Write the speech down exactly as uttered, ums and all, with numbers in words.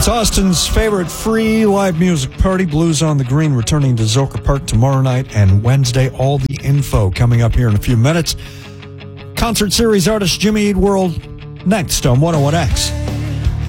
It's Austin's favorite free live music party, Blues on the Green, returning to Zilker Park tomorrow night and Wednesday. All the info coming up here in a few minutes. Concert series artist Jimmy Eat World next on one oh one X.